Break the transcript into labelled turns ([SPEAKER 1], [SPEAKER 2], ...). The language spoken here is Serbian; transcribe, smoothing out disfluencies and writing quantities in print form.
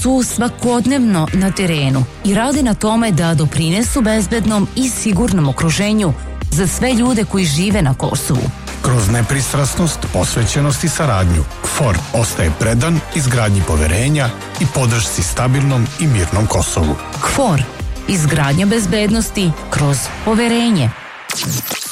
[SPEAKER 1] su svakodnevno na terenu i rade na tome da doprinesu bezbednom i sigurnom okruženju za sve ljude koji žive na Kosovu.
[SPEAKER 2] Kroz nepristrasnost, posvećenost i saradnju, KFOR ostaje predan izgradnji poverenja i podršci stabilnom i mirnom Kosovu.
[SPEAKER 1] KFOR, izgradnja bezbednosti kroz poverenje.